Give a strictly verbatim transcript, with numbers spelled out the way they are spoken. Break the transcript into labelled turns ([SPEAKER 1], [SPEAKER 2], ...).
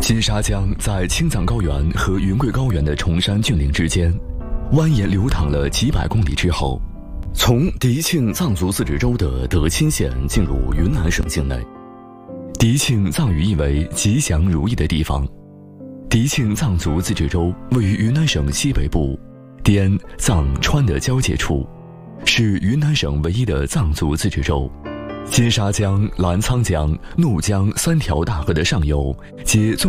[SPEAKER 1] 金沙江在青藏高原和云贵高原的崇山峻岭之间，蜿蜒流淌了几百公里之后，从迪庆藏族自治州的德钦县进入云南省境内。迪庆藏语意为吉祥如意的地方。迪庆藏族自治州位于云南省西北部滇藏川的交界处，是云南省唯一的藏族自治州。金沙江、澜沧江、怒江三条大河的上游皆纵